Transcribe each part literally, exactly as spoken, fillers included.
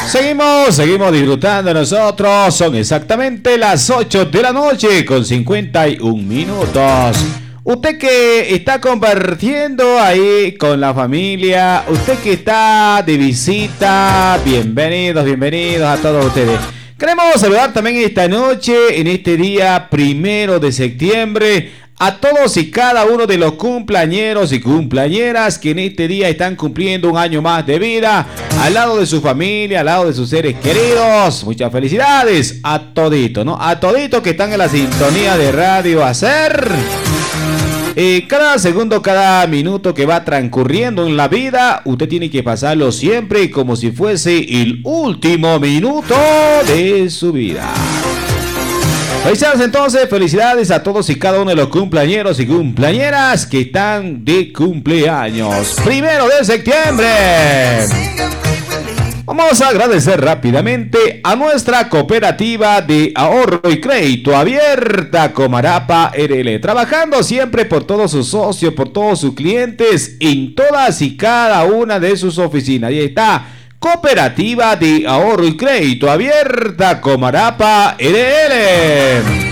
Seguimos, seguimos disfrutando nosotros. Son exactamente las ocho de la noche con cincuenta y un minutos. Usted que está compartiendo ahí con la familia, usted que está de visita, bienvenidos, bienvenidos a todos ustedes. Queremos saludar también esta noche, en este día primero de septiembre, a todos y cada uno de los cumpleañeros y cumpleañeras que en este día están cumpliendo un año más de vida, al lado de su familia, al lado de sus seres queridos. Muchas felicidades a toditos, ¿no? A toditos que están en la sintonía de Radio Hacer. Eh, cada segundo, cada minuto que va transcurriendo en la vida, usted tiene que pasarlo siempre como si fuese el último minuto de su vida. Felicidades entonces, felicidades a todos y cada uno de los cumpleañeros y cumpleañeras que están de cumpleaños. Primero de septiembre. Vamos a agradecer rápidamente a nuestra cooperativa de ahorro y crédito abierta Comarapa R L, trabajando siempre por todos sus socios, por todos sus clientes en todas y cada una de sus oficinas. Y ahí está, Cooperativa de ahorro y crédito abierta Comarapa R L.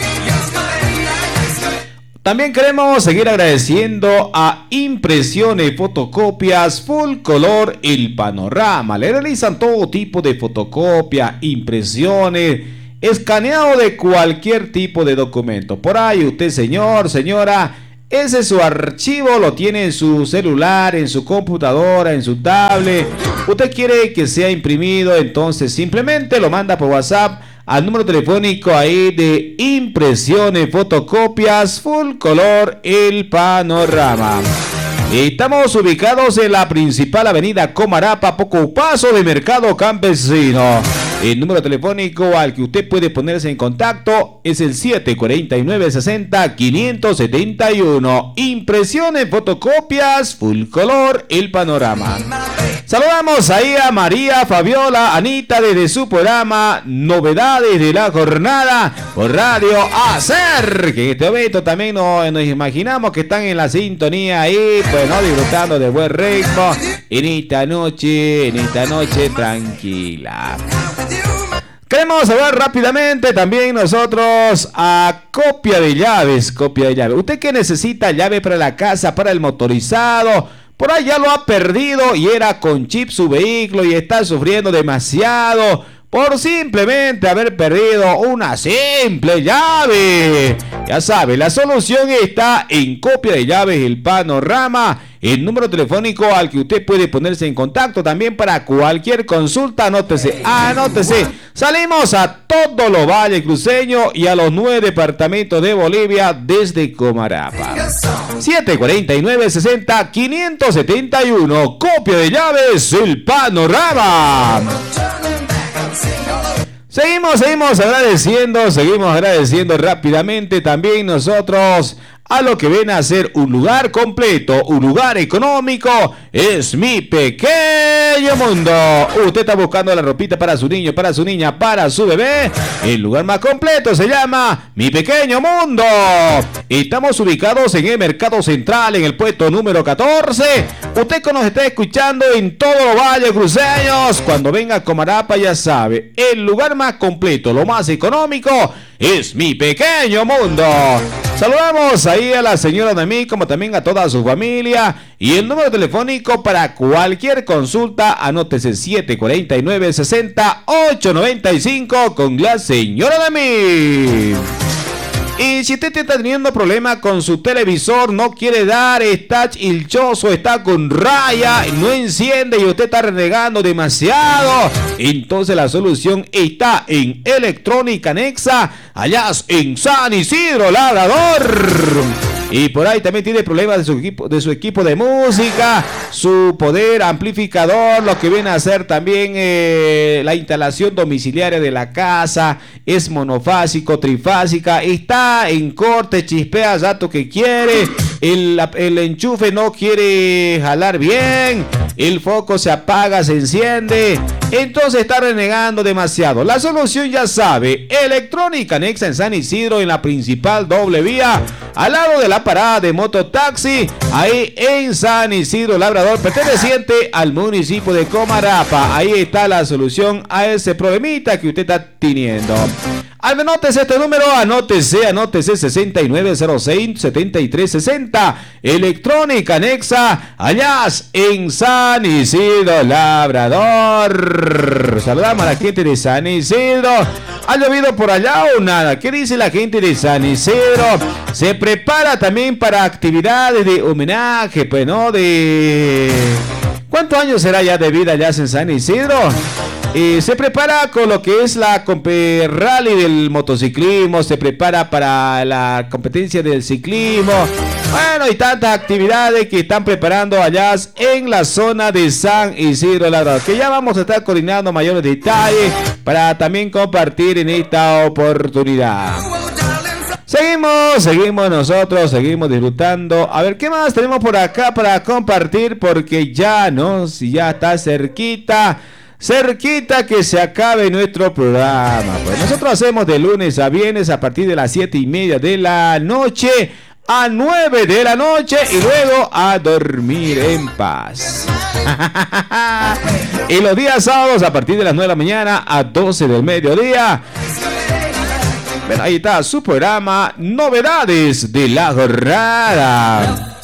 También queremos seguir agradeciendo a Impresiones Fotocopias Full Color El Panorama. Le realizan todo tipo de fotocopia, impresiones, escaneado de cualquier tipo de documento. Por ahí usted, señor, señora, ese es su archivo, lo tiene en su celular, en su computadora, en su tablet. Usted quiere que sea imprimido, entonces simplemente lo manda por WhatsApp al número telefónico ahí de Impresiones Fotocopias Full Color El Panorama. Estamos ubicados en la principal avenida Comarapa, poco paso de Mercado Campesino. El número telefónico al que usted puede ponerse en contacto es el siete cuatro nueve, seis cero, cinco siete uno. Impresiones Fotocopias Full Color El Panorama. Saludamos ahí a María Fabiola Anita desde su programa Novedades de la Jornada por Radio Hacer, que en este momento también nos, nos imaginamos que están en la sintonía ahí, pues no, disfrutando de buen ritmo en esta noche, en esta noche tranquila. Queremos hablar rápidamente también nosotros a Copia de Llaves, Copia de Llaves. Usted que necesita llave para la casa, para el motorizado, por ahí ya lo ha perdido y era con chip su vehículo y está sufriendo demasiado por simplemente haber perdido una simple llave. Ya sabe, la solución está en Copia de Llaves El Panorama. El número telefónico al que usted puede ponerse en contacto también para cualquier consulta. Anótese, anótese. Salimos a todos los valles cruceños y a los nueve departamentos de Bolivia desde Comarapa. siete cuatro nueve, seis cero, cinco siete uno. Copia de Llaves El Panorama. Seguimos, seguimos agradeciendo, seguimos agradeciendo rápidamente también nosotros a lo que viene a ser un lugar completo, un lugar económico. Es Mi Pequeño Mundo. Usted está buscando la ropita para su niño, para su niña, para su bebé. El lugar más completo se llama Mi Pequeño Mundo. Estamos ubicados en el Mercado Central, en el puesto número catorce. Usted que nos está escuchando en todos los valles cruceños, cuando venga a Comarapa ya sabe, el lugar más completo, lo más económico, es Mi Pequeño Mundo. Saludamos ahí a la señora Noemí, como también a toda su familia. Y el número telefónico para cualquier consulta, anótese siete cuatro nueve, seis cero, ocho nueve cinco con la señora Noemí. Y si usted está teniendo problemas con su televisor, no quiere dar, está hilchoso, está con raya, no enciende y usted está renegando demasiado, entonces la solución está en Electrónica Nexa, allá en San Isidro Labrador. Y por ahí también tiene problemas de su equipo, de su equipo de música, su poder amplificador, lo que viene a ser también eh, la instalación domiciliaria de la casa, es monofásico, trifásica, está en corte, chispea rato que quiere, el, el enchufe no quiere jalar bien, el foco se apaga, se enciende, entonces está renegando demasiado. La solución ya sabe, Electrónica Nexa en San Isidro, en la principal doble vía, al lado de la parada de mototaxi, ahí en San Isidro Labrador, perteneciente al municipio de Comarapa. Ahí está la solución a ese problemita que usted está teniendo. Anótese este número, anótese, anótese sesenta y nueve cero seis, setenta y tres sesenta. Electrónica Nexa, allá en San Isidro Labrador. Saludamos a la gente de San Isidro. ¿Ha llovido por allá o nada? ¿Qué dice la gente de San Isidro? Se prepara también para actividades de homenaje, pues, ¿no? De... ¿Cuántos años será ya de vida allá en San Isidro? Eh, se prepara con lo que es la compe rally del motociclismo, se prepara para la competencia del ciclismo. Bueno, y tantas actividades que están preparando allá en la zona de San Isidro Labrador, que ya vamos a estar coordinando mayores detalles para también compartir en esta oportunidad. Seguimos, seguimos nosotros, seguimos disfrutando. A ver, ¿qué más tenemos por acá para compartir? Porque ya no, si ya está cerquita. Cerquita que se acabe nuestro programa. Pues nosotros hacemos de lunes a viernes a partir de las siete y media de la noche a nueve de la noche y luego a dormir en paz. Y los días sábados a partir de las nueve de la mañana a doce del mediodía. Bueno, ahí está su programa Novedades de la Jornada.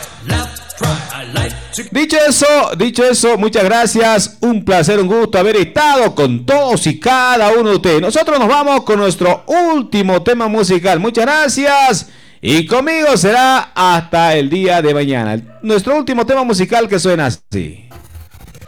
Dicho eso, dicho eso, muchas gracias, un placer, un gusto haber estado con todos y cada uno de ustedes. Nosotros nos vamos con nuestro último tema musical. Muchas gracias y conmigo será hasta el día de mañana. Nuestro último tema musical que suena así.